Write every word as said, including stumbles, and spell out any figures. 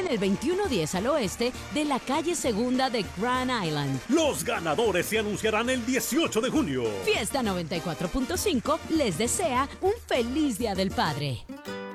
en el veintiuno diez al oeste de la calle Segunda de Grand Island. Los ganadores se anunciarán el dieciocho de junio. Fiesta noventa y cuatro punto cinco les desea un feliz Día del Padre.